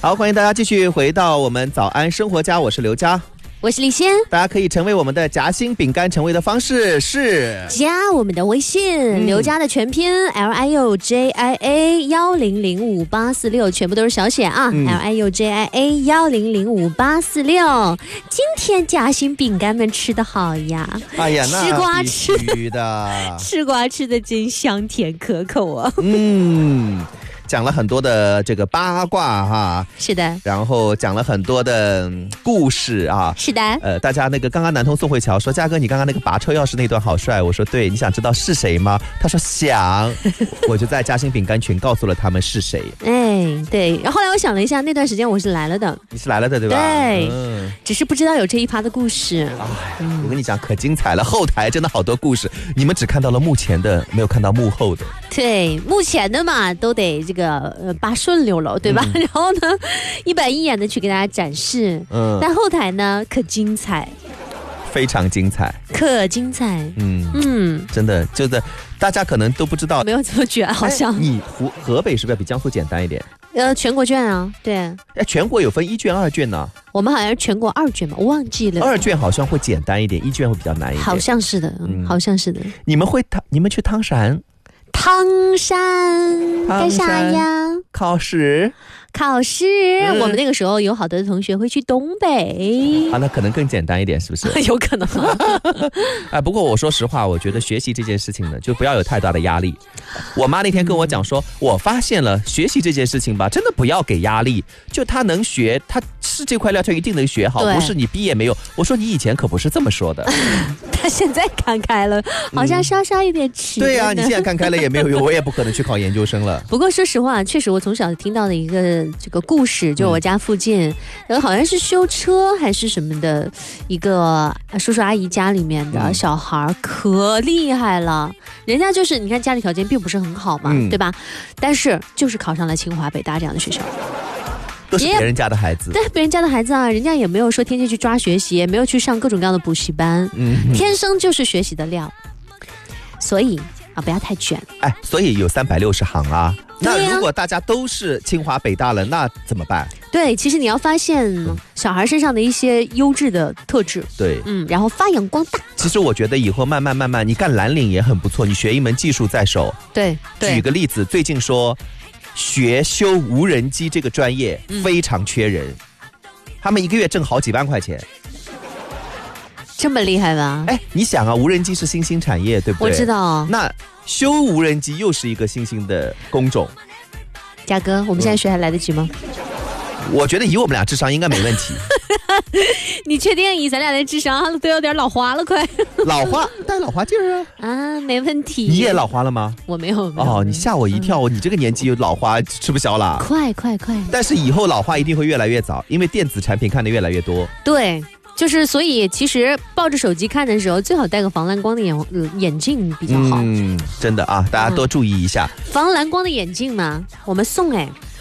好，欢迎大家继续回到我们早安生活家，我是刘佳， 我是李仙。 大家可以成为我们的夹心饼干，成为的方式是加我们的微信，刘佳的全拼 LIUJIA100586，全部都是小写啊，LIUJIA100586。今天夹心饼干们吃得好呀！ 哎呀，那吃瓜吃的， 吃瓜吃的真香甜可口啊！ 讲了很多的这个八卦哈， 是的， 然后讲了很多的故事啊， 是的。 大家那个刚刚南通宋慧乔说，嘉哥你刚刚那个拔车钥匙那段好帅，我说对，你想知道是谁吗？他说想，我就在夹心饼干群告诉了他们是谁。 哎，对，然后后来我想了一下，那段时间我是来了的， 你是来了的对吧？ 对，只是不知道有这一趴的故事。 我跟你讲可精彩了，后台真的好多故事，你们只看到了目前的，没有看到幕后的。 对，目前的嘛都得这个扒顺溜了，对吧？然后呢，一板一眼的去给大家展示。但后台呢可精彩， 非常精彩， 可精彩。 真的，大家可能都不知道， 没有这么卷，好像。 你河北是不是比江苏简单一点？ 全国卷啊，对。 全国有分1卷2卷呢。 我们好像是全国2卷嘛，我忘记了。 2卷好像会简单一点，1卷会比较难一点。 好像是的，好像是的。 你们去汤山干啥呀？ 考试， 我们那个时候有好多的同学会去东北那可能更简单一点，是不是？ 有可能。 不过我说实话，我觉得学习这件事情呢，就不要有太大的压力。我妈那天跟我讲说，我发现了学习这件事情吧，真的不要给压力，就他能学，他是这块料，他一定能学好，不是你毕业没有。我说你以前可不是这么说的。 他现在看开了，好像稍稍有点迟。 对啊，你现在看开了也没有用，我也不可能去考研究生了。 不过说实话，确实我从小听到的一个这个故事，就我家附近，好像是修车还是什么的一个叔叔阿姨家里面的小孩，可厉害了。人家就是你看家里条件并不是很好嘛，对吧？但是就是考上了清华北大这样的学校。 都是别人家的孩子， 对，别人家的孩子啊，人家也没有说天天去抓学习，也没有去上各种各样的补习班，天生就是学习的料，所以不要太卷。 所以有360行啊。那如果大家都是清华北大了，那怎么办？ 对，其实你要发现小孩身上的一些优质的特质， 对， 然后发扬光大。 其实我觉得以后慢慢，你干蓝领也很不错，你学一门技术在手。 对， 举个例子，最近说学修无人机这个专业非常缺人，他们一个月挣好几万块钱。 这么厉害吧？ 你想啊，无人机是新兴产业，对不对？ 我知道。 那修无人机又是一个新兴的工种。 嘉哥，我们现在学还来得及吗？ 我觉得以我们俩智商应该没问题。 你确定以咱俩的智商都有点老花了快？ 老花带老花劲儿啊，没问题。 你也老花了吗？ 我没有。 你吓我一跳，你这个年纪有老花吃不消了。 快！ 但是以后老花一定会越来越早，因为电子产品看得越来越多。 对，就是所以其实抱着手机看的时候，最好戴个防蓝光的眼镜比较好。 真的啊，大家多注意一下。 防蓝光的眼镜嘛，我们送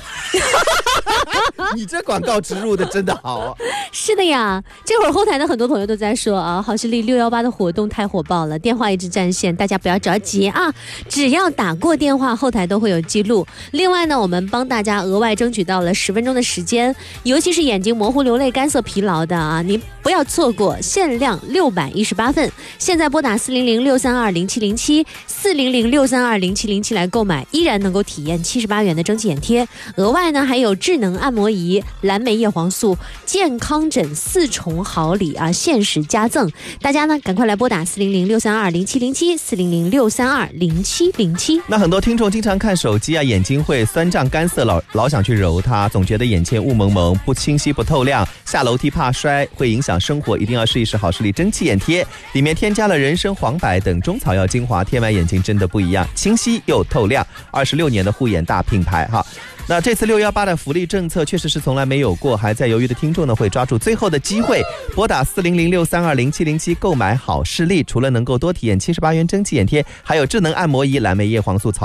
你这广告植入的真的好。 是的呀，这会儿后台的很多朋友都在说好视力618的活动太火爆了，电话一直占线，大家不要着急啊，只要打过电话，后台都会有记录。另外呢，我们帮大家额外争取到了10分钟的时间，尤其是眼睛模糊、流泪、干涩、疲劳的你不要错过，限量618份。现在拨打400-632-0707 400-632-0707来购买，依然能够体验78元的蒸汽眼贴。额外呢还有智能按摩仪、蓝莓叶黄素、健康枕4重好礼限时加赠。大家呢赶快来拨打400-632-0707 400-632-0707。 那很多听众经常看手机眼睛会酸胀干涩，老想去揉它，总觉得眼前雾蒙蒙，不清晰不透亮，下楼梯怕摔，会影响生活，一定要试一试好视力蒸汽眼贴，里面添加了人参、黄柏等中草药精华，贴满眼睛真的不一样，清晰又透亮，26年的护眼大品牌哈。那这次618的福利政策确实是从来没有过，还在犹豫的听众呢会抓住最后的机会，拨打400-632-0707购买好视力，除了能够多体验78元蒸汽眼贴，还有智能按摩仪、蓝莓叶黄素草